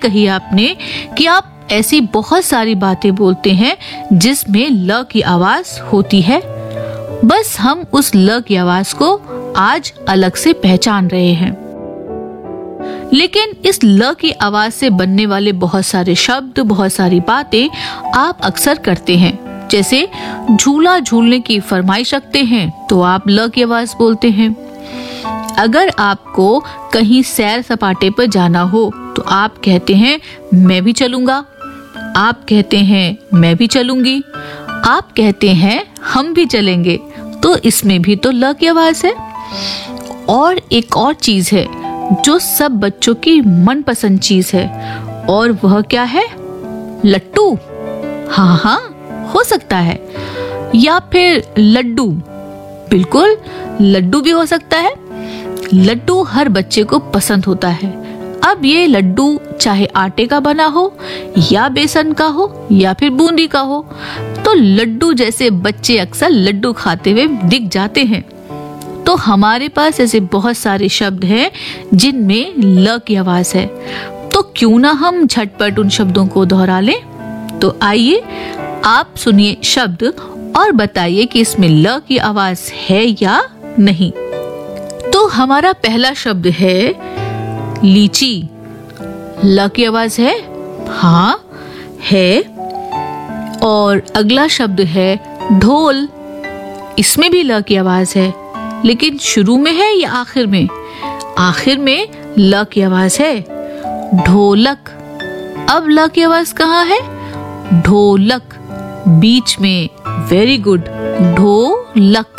कही आपने कि आप ऐसी बहुत सारी बातें बोलते हैं जिसमें ल की आवाज होती है। बस हम उस ल की आवाज को आज अलग से पहचान रहे हैं। लेकिन इस ल की आवाज से बनने वाले बहुत सारे शब्द, बहुत सारी बातें आप अक्सर करते हैं। जैसे झूला झूलने की फरमाइश रखते हैं तो आप ल की आवाज बोलते हैं। अगर आपको कहीं सैर सपाटे पर जाना हो तो आप कहते हैं मैं भी चलूंगा। आप कहते हैं मैं भी चलूंगी। आप कहते हैं हम भी चलेंगे। तो इसमें भी तो ल की आवाज है। और एक और चीज है जो सब बच्चों की मनपसंद चीज है, और वह क्या है? लट्टू। हाँ हाँ, हो सकता है। या फिर लड्डू। बिल्कुल, लड्डू भी हो सकता है। लड्डू हर बच्चे को पसंद होता है। अब ये लड्डू चाहे आटे का बना हो या बेसन का हो या फिर बूंदी का हो, तो लड्डू जैसे बच्चे अक्सर लड्डू खाते हुए दिख जाते हैं। तो हमारे पास ऐसे बहुत सारे शब्द हैं जिनमें ल की आवाज है। तो क्यों ना हम झटपट उन शब्दों को दोहरा लें। तो आइए आप सुनिए शब्द और बताइए कि इसमें ल की आवाज है या नहीं। तो हमारा पहला शब्द है लीची। ल की आवाज है? हाँ है। और अगला शब्द है ढोल। इसमें भी ल की आवाज है, लेकिन शुरू में है या आखिर में? आखिर में ल की आवाज है। ढोलक। अब ल की आवाज कहाँ है? ढोलक, बीच में। वेरी गुड, ढोलक।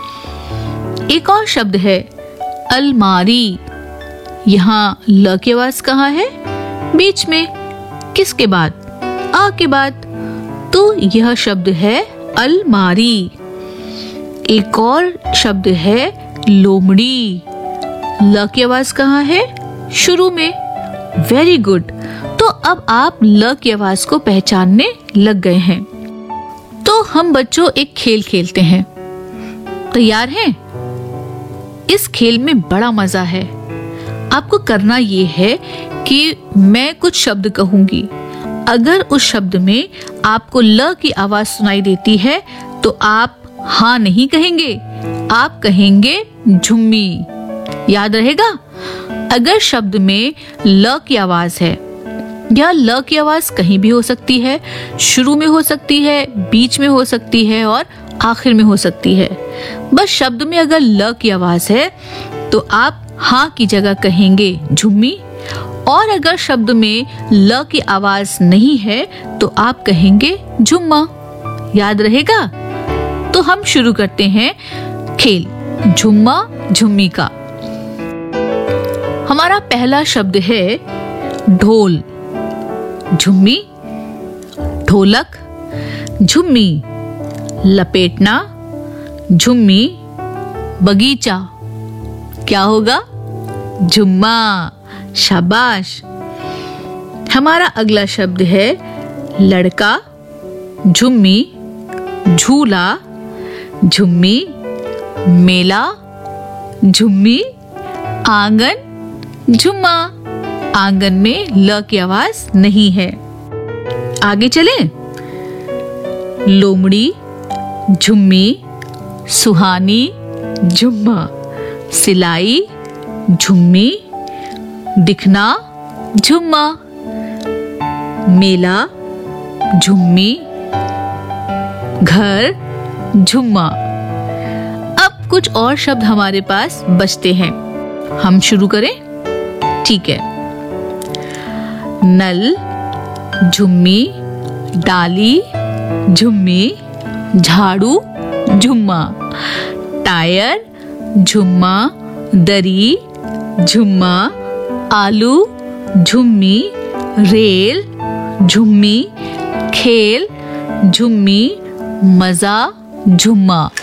एक और शब्द है अलमारी। यहाँ ल की आवाज कहाँ है? बीच में। किसके बाद? आ के बाद। तो यह शब्द है अलमारी। एक और शब्द है लोमड़ी। ल की आवाज कहाँ है? शुरू में। Very good. तो अब आप ल की आवाज को पहचानने लग गए हैं। तो हम बच्चों एक खेल खेलते हैं। तैयार हैं? इस खेल में बड़ा मजा है। आपको करना ये है कि मैं कुछ शब्द कहूंगी। अगर उस शब्द में आपको ल की आवाज सुनाई देती है तो आप हाँ नहीं कहेंगे, आप कहेंगे झुम्मी। याद रहेगा? अगर शब्द में ल की आवाज है, या ल की आवाज कहीं भी हो सकती है, शुरू में हो सकती है, बीच में हो सकती है और आखिर में हो सकती है। बस शब्द में अगर ल की आवाज है तो आप हाँ की जगह कहेंगे झुम्मी, और अगर शब्द में ल की आवाज नहीं है तो आप कहेंगे झुम्मा। याद रहेगा? तो हम शुरू करते हैं खेल झुम्मा झुम्मी का। हमारा पहला शब्द है ढोल। झुम्मी, ढोलक, झुम्मी, लपेटना, झुम्मी, बगीचा। क्या होगा? झुम्मा। शाबाश। हमारा अगला शब्द है लड़का। झुम्मी, झूला, झुम्मी, मेला, झुम्मी, आंगन, झुम्मा। आंगन में ल की आवाज नहीं है। आगे चलें। लोमड़ी, झुम्मी, सुहानी, झुम्मा, सिलाई, झुम्मी, दिखना, झुम्मा, मेला, झुम्मी, घर, झुम्मा। अब कुछ और शब्द हमारे पास बचते हैं। हम शुरू करें? ठीक है। नल, झुम्मी, डाली, झुम्मी, झाड़ू, झुम्मा, टायर, झुम्मा, दरी, झुम्मा, आलू, झुम्मी, रेल, झुम्मी, खेल, झुम्मी, मजा, झुम्मा।